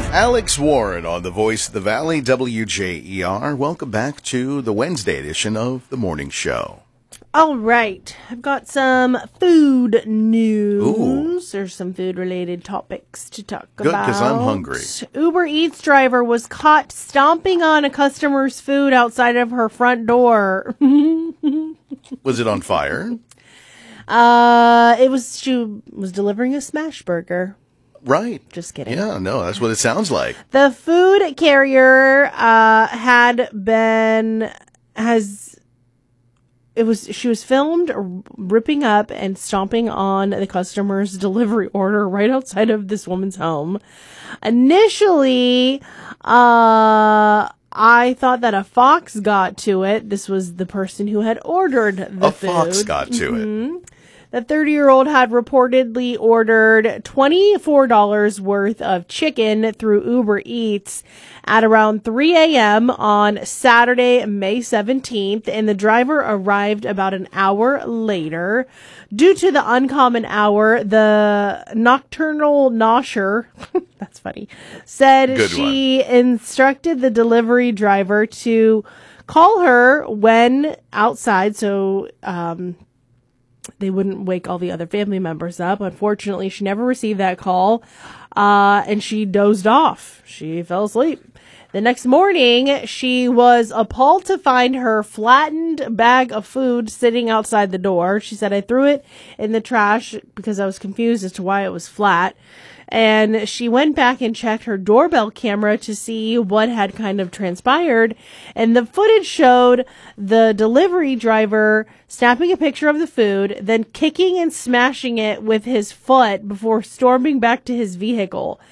Alex Warren on the Voice of the Valley, WJER. Welcome back to the Wednesday edition of the morning show. All right. I've got some food news. Ooh. There's some food-related topics to talk Good, about. because I'm hungry. Uber Eats driver was caught stomping on a customer's food outside of her front door. Was it on fire? She was delivering a smash burger. Right. Just kidding. Yeah, no, that's what it sounds like. The food carrier she was filmed ripping up and stomping on the customer's delivery order right outside of this woman's home. Initially, I thought that a fox got to it. This was the person who had ordered the food. A fox got to it. The 30-year-old had reportedly ordered $24 worth of chicken through Uber Eats at around 3 a.m. on Saturday, May 17th, and the driver arrived about an hour later. Due to the uncommon hour, the nocturnal nosher, that's funny, said she instructed the delivery driver to call her when outside, so they wouldn't wake all the other family members up. Unfortunately, she never received that call, and she dozed off. She fell asleep. The next morning, she was appalled to find her flattened bag of food sitting outside the door. She said, I threw it in the trash because I was confused as to why it was flat. And she went back and checked her doorbell camera to see what had kind of transpired. And the footage showed the delivery driver snapping a picture of the food, then kicking and smashing it with his foot before storming back to his vehicle.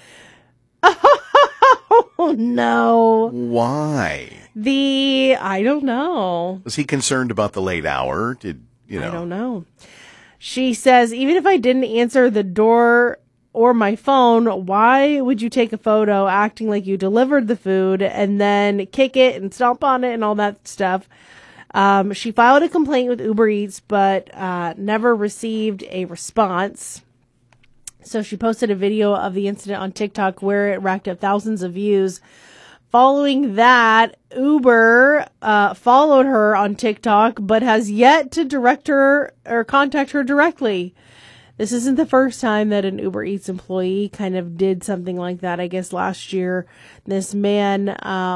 Oh, no. Why? I don't know. Was he concerned about the late hour? I don't know. She says, even if I didn't answer the door or my phone, why would you take a photo acting like you delivered the food and then kick it and stomp on it and all that stuff? She filed a complaint with Uber Eats, but never received a response. So she posted a video of the incident on TikTok where it racked up thousands of views. Following that, Uber followed her on TikTok, but has yet to direct her or contact her directly. This isn't the first time that an Uber Eats employee kind of did something like that. I guess last year, this man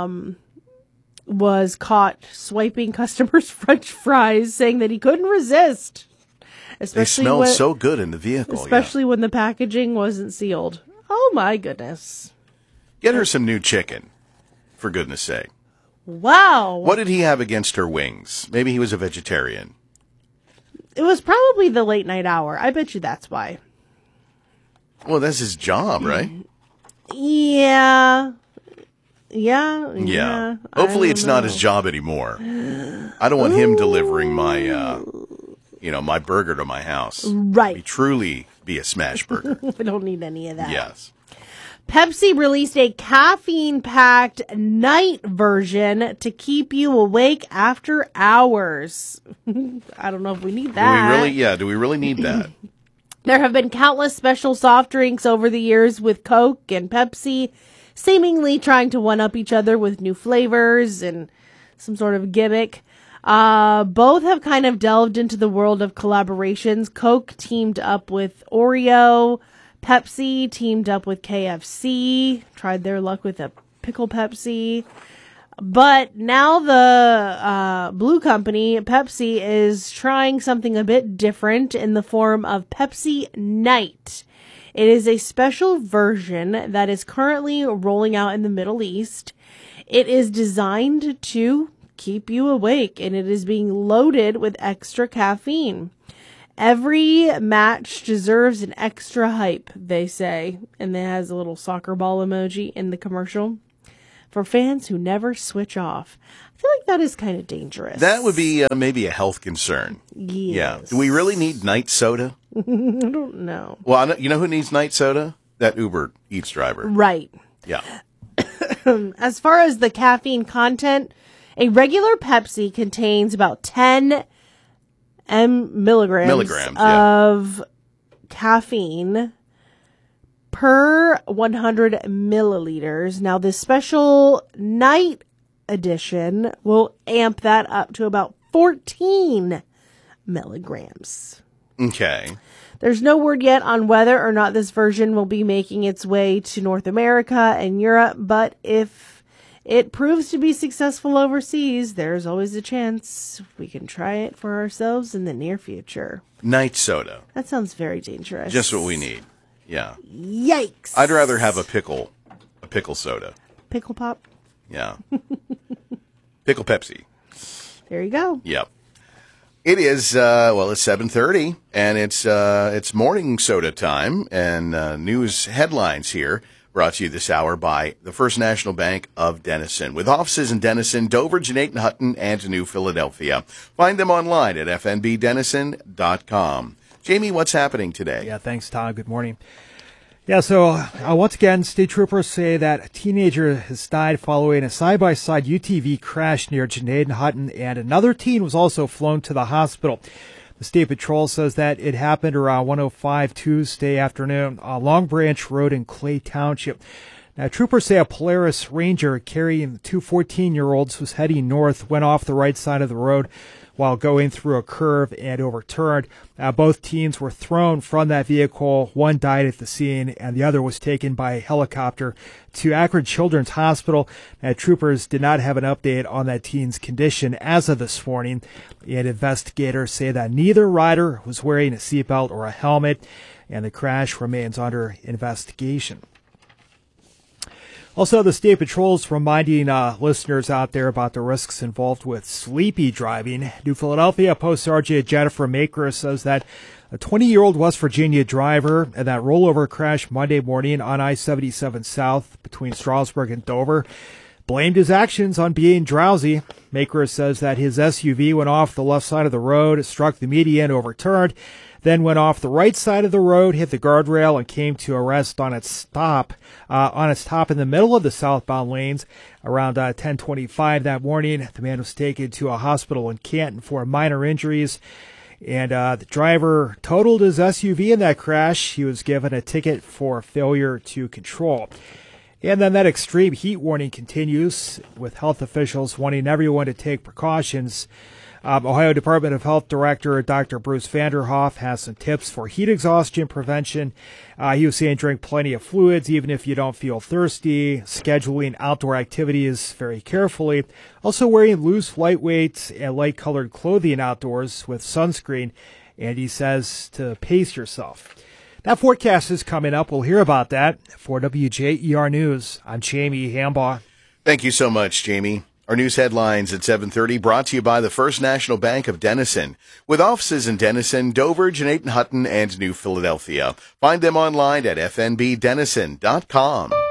was caught swiping customers' French fries, saying that he couldn't resist. They smelled so good in the vehicle. Especially when the packaging wasn't sealed. Oh, my goodness. Get her some new chicken, for goodness sake. Wow. What did he have against her wings? Maybe he was a vegetarian. It was probably the late night hour. I bet you that's why. Well, that's his job, right? Yeah. Hopefully it's not his job anymore. I don't want him delivering my, my burger to my house. Right. He truly be a smash burger. We don't need any of that. Yes. Pepsi released a caffeine-packed night version to keep you awake after hours. I don't know if we need that. Do we really need that? There have been countless special soft drinks over the years with Coke and Pepsi, seemingly trying to one-up each other with new flavors and some sort of gimmick. Both have kind of delved into the world of collaborations. Coke teamed up with Oreo. Pepsi teamed up with KFC, tried their luck with a pickle Pepsi. But now the blue company, Pepsi, is trying something a bit different in the form of Pepsi Night. It is a special version that is currently rolling out in the Middle East. It is designed to keep you awake, and it is being loaded with extra caffeine. Every match deserves an extra hype, they say. And it has a little soccer ball emoji in the commercial. For fans who never switch off. I feel like that is kind of dangerous. That would be maybe a health concern. Yes. Yeah. Do we really need night soda? I don't know. Well, you know who needs night soda? That Uber Eats driver. Right. Yeah. As far as the caffeine content, a regular Pepsi contains about 10 milligrams of caffeine per 100 milliliters. Now, this special night edition will amp that up to about 14 milligrams. Okay. There's no word yet on whether or not this version will be making its way to North America and Europe, but if it proves to be successful overseas, there's always a chance we can try it for ourselves in the near future. Night soda. That sounds very dangerous. Just what we need. Yeah. Yikes. I'd rather have a pickle soda. Pickle pop? Yeah. Pickle Pepsi. There you go. Yep. It is, it's 7:30 and it's morning soda time and, news headlines here brought to you this hour by the First National Bank of Denison with offices in Denison, Dover, Jeanette, Hutton, and New Philadelphia. Find them online at fnbdenison.com. Jamie, what's happening today? Yeah, thanks, Todd. Good morning. Yeah, so once again, state troopers say that a teenager has died following a side-by-side UTV crash near Jeanette and Hutton, and another teen was also flown to the hospital. The State Patrol says that it happened around 1:05 Tuesday afternoon on Long Branch Road in Clay Township. Now, troopers say a Polaris Ranger carrying two 14-year-olds was heading north, went off the right side of the road while going through a curve and overturned. Both teens were thrown from that vehicle. One died at the scene, and the other was taken by helicopter to Akron Children's Hospital. Troopers did not have an update on that teen's condition as of this morning, and investigators say that neither rider was wearing a seatbelt or a helmet, and the crash remains under investigation. Also, the State Patrol is reminding listeners out there about the risks involved with sleepy driving. New Philadelphia Post Sergeant Jennifer Maker says that a 20-year-old West Virginia driver in that rollover crash Monday morning on I-77 South between Stroudsburg and Dover blamed his actions on being drowsy. Maker says that his SUV went off the left side of the road, struck the median, overturned, then went off the right side of the road, hit the guardrail, and came to a rest on its top in the middle of the southbound lanes around 10:25 that morning. The man was taken to a hospital in Canton for minor injuries, and the driver totaled his SUV in that crash. He was given a ticket for failure to control. And then that extreme heat warning continues, with health officials wanting everyone to take precautions. Ohio Department of Health Director Dr. Bruce Vanderhoff has some tips for heat exhaustion prevention. He was saying drink plenty of fluids even if you don't feel thirsty, scheduling outdoor activities very carefully, also wearing loose, lightweight, and light-colored clothing outdoors with sunscreen, and he says to pace yourself. That forecast is coming up. We'll hear about that. For WJER News, I'm Jamie Hambaugh. Thank you so much, Jamie. Our news headlines at 7:30 brought to you by the First National Bank of Denison, with offices in Denison, Dover, Jeanette, Hutton, and New Philadelphia. Find them online at fnbdenison.com.